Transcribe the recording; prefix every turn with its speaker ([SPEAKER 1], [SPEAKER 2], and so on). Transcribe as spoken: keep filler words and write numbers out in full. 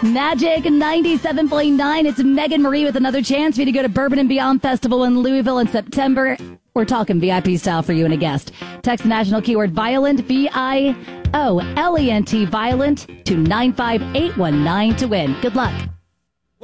[SPEAKER 1] Magic ninety-seven point nine. It's Megan Marie with another chance for you to go to Bourbon and Beyond Festival in Louisville in September. We're talking V I P style for you and a guest. Text the national keyword violent, V I O L E N T, violent, to nine five eight one nine to win. Good luck.